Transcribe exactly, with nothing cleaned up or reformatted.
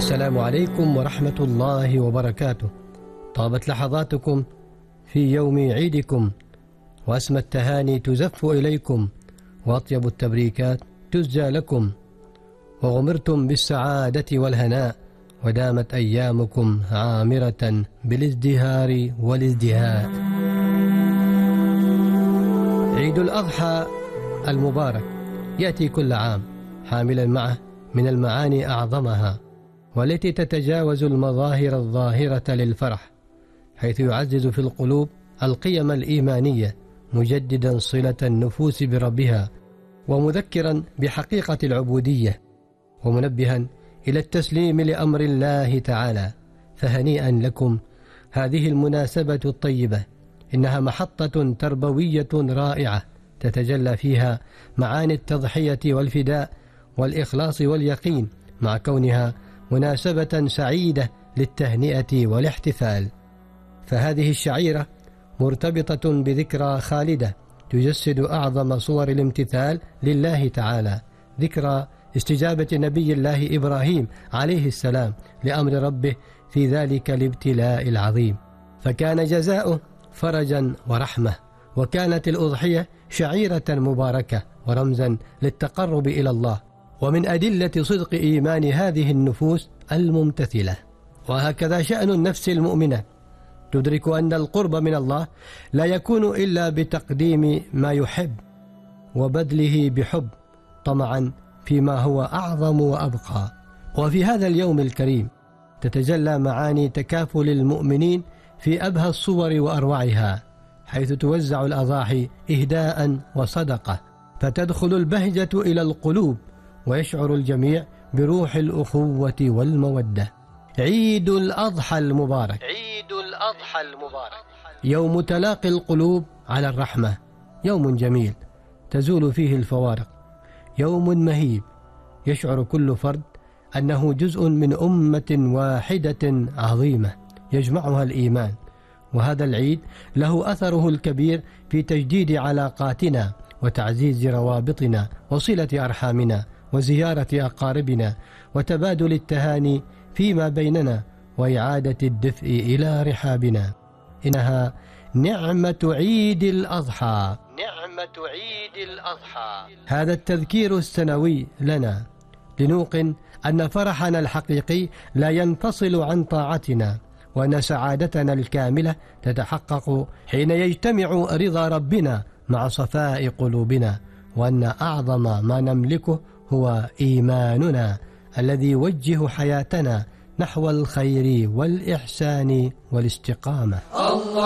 السلام عليكم ورحمة الله وبركاته. طابت لحظاتكم في يوم عيدكم، وأسمى التهاني تزف إليكم، وأطيب التبريكات تزجى لكم، وغمرتم بالسعادة والهناء، ودامت أيامكم عامرة بالازدهار والازدهاء. عيد الأضحى المبارك يأتي كل عام حاملا معه من المعاني أعظمها، والتي تتجاوز المظاهر الظاهرة للفرح، حيث يعزز في القلوب القيم الإيمانية، مجددا صلة النفوس بربها، ومذكرا بحقيقة العبودية، ومنبها إلى التسليم لأمر الله تعالى. فهنيئا لكم هذه المناسبة الطيبة، إنها محطة تربوية رائعة تتجلى فيها معاني التضحية والفداء والإخلاص واليقين، مع كونها مناسبة سعيدة للتهنئة والاحتفال. فهذه الشعيرة مرتبطة بذكرى خالدة تجسد أعظم صور الامتثال لله تعالى، ذكرى استجابة نبي الله إبراهيم عليه السلام لأمر ربه في ذلك الابتلاء العظيم، فكان جزاؤه فرجا ورحمة، وكانت الأضحية شعيرة مباركة ورمزا للتقرب إلى الله، ومن أدلة صدق إيمان هذه النفوس الممتثلة. وهكذا شأن النفس المؤمنة، تدرك أن القرب من الله لا يكون إلا بتقديم ما يحب وبذله بحب، طمعا فيما هو أعظم وأبقى. وفي هذا اليوم الكريم تتجلى معاني تكافل المؤمنين في أبهى الصور وأروعها، حيث توزع الأضاحي إهداء وصدقة، فتدخل البهجة إلى القلوب، ويشعر الجميع بروح الأخوة والمودة. عيد الأضحى المبارك، عيد الأضحى المبارك، يوم تلاقي القلوب على الرحمة، يوم جميل تزول فيه الفوارق، يوم مهيب يشعر كل فرد أنه جزء من أمة واحدة عظيمة يجمعها الإيمان. وهذا العيد له أثره الكبير في تجديد علاقاتنا، وتعزيز روابطنا، وصلة أرحامنا، وزيارة أقاربنا، وتبادل التهاني فيما بيننا، وإعادة الدفء إلى رحابنا. إنها نعمة عيد الأضحى، نعمة عيد الأضحى، هذا التذكير السنوي لنا لنوقن أن فرحنا الحقيقي لا ينفصل عن طاعتنا، وأن سعادتنا الكاملة تتحقق حين يجتمع رضا ربنا مع صفاء قلوبنا، وأن أعظم ما نملكه هو إيماننا الذي يوجه حياتنا نحو الخير والإحسان والاستقامة. الله